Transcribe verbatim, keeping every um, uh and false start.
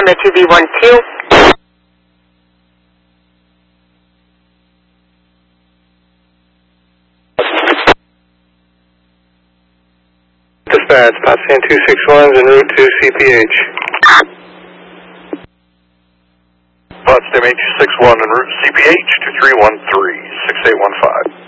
Honda two B one two. Dispatch, Potsdam two six one is en route to C P H. Potsdam eight two six one en route to C P H, two three one three, six eight one five.